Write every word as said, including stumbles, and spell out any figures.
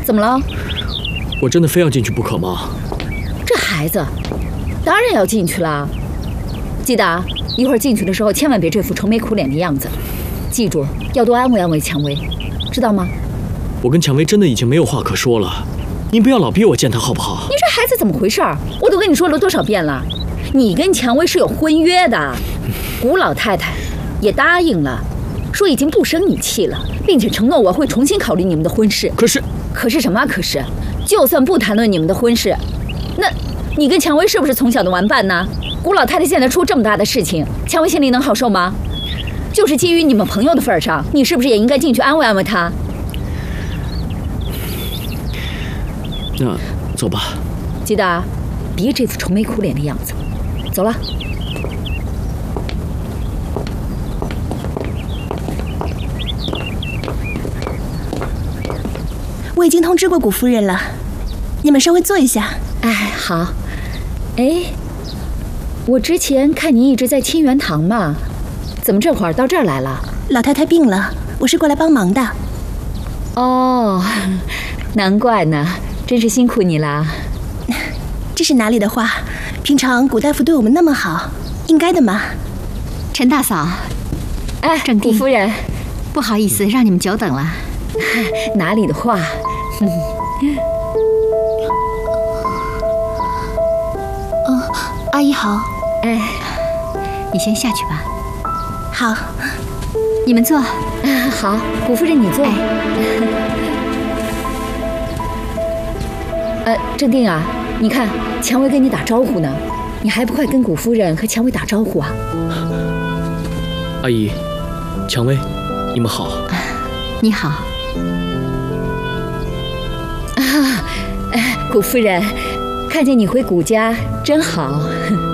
怎么了？ 我真的非要进去不可吗？ 这孩子，当然要进去了。记得啊，一会儿进去的时候千万别这副愁眉苦脸的样子。记住，要多安慰安慰蔷薇，知道吗？ 我跟蔷薇真的已经没有话可说了，您不要老逼我见她好不好？ 你这孩子怎么回事？我都跟你说了多少遍了，你跟蔷薇是有婚约的，古老太太也答应了，说已经不生你气了，并且承诺我会重新考虑你们的婚事。 可是， 可是什么？可是，就算不谈论你们的婚事，那你跟蔷薇是不是从小的玩伴呢？古老太太现在出这么大的事情，蔷薇心里能好受吗？就是基于你们朋友的份上，你是不是也应该进去安慰安慰她？ 那走吧。 记得啊，别这副愁眉苦脸的样子。走了。 我已经通知过古夫人了，你们稍微坐一下。 哎，好。哎，我之前看你一直在清源堂嘛，怎么这会儿到这儿来了？ 老太太病了，我是过来帮忙的。 哦，难怪呢，真是辛苦你了。 这是哪里的话？平常古大夫对我们那么好，应该的嘛。 陈大嫂， 哎， 正定古夫人， 不好意思让你们久等了。 哪里的话？嗯， 哦，阿姨好。 哎， 你先下去吧。 好， 你们坐。 啊，好，古夫人你坐。 哎， 呃，正定啊，你看蔷薇跟你打招呼呢，你还不快跟古夫人和蔷薇打招呼啊？ 阿姨，蔷薇，你们好。 你好。 啊，哎，古夫人，看见你回古家真好。